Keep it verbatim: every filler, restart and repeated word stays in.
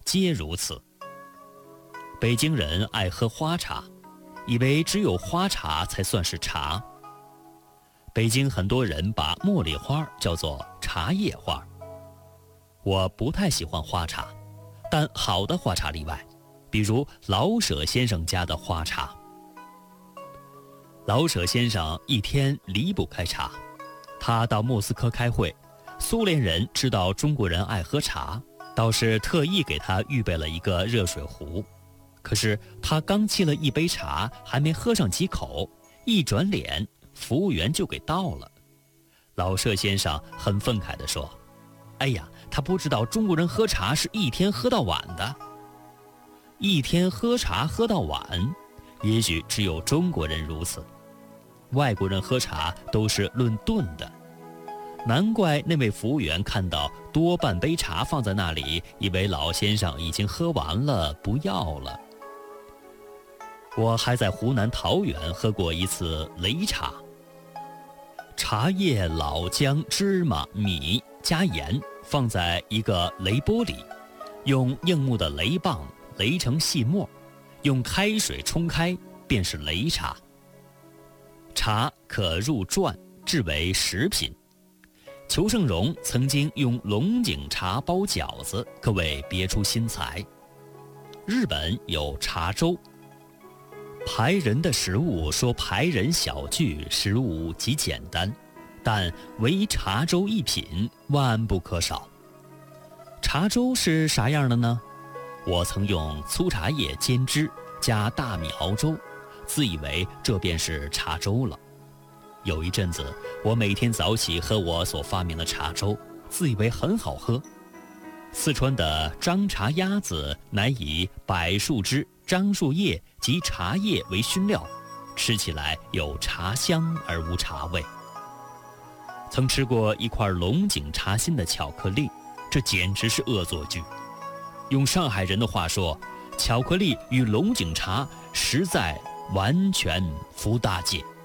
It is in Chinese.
皆如此。北京人爱喝花茶，以为只有花茶才算是茶。北京很多人把茉莉花叫做茶叶花。我不太喜欢花茶，但好的花茶例外，比如老舍先生家的花茶。老舍先生一天离不开茶，他到莫斯科开会，苏联人知道中国人爱喝茶，倒是特意给他预备了一个热水壶。可是他刚沏了一杯茶，还没喝上几口，一转脸，服务员就给倒了。老舍先生很愤慨地说：“哎呀，他不知道中国人喝茶是一天喝到晚的。一天喝茶喝到晚，也许只有中国人如此。外国人喝茶都是论顿的。难怪那位服务员看到多半杯茶放在那里，以为老先生已经喝完了，不要了。”我还在湖南桃源喝过一次擂茶，茶叶、老姜、芝麻、米加盐放在一个擂钵里，用硬木的擂棒擂成细末，用开水冲开，便是擂茶。茶可入馔，制为食品。裘盛戎曾经用龙井茶包饺子，可谓别出心裁。日本有茶粥。排人的食物说排人小聚，食物极简单，但唯茶粥一品，万不可少。茶粥是啥样的呢？我曾用粗茶叶煎汁，加大米熬粥，自以为这便是茶粥了。有一阵子，我每天早起喝我所发明的茶粥，自以为很好喝。四川的张茶鸭子乃以柏树枝、樟树叶及茶叶为熏料，吃起来有茶香而无茶味。曾吃过一块龙井茶心的巧克力，这简直是恶作剧。用上海人的话说，巧克力与龙井茶实在完全服大戒。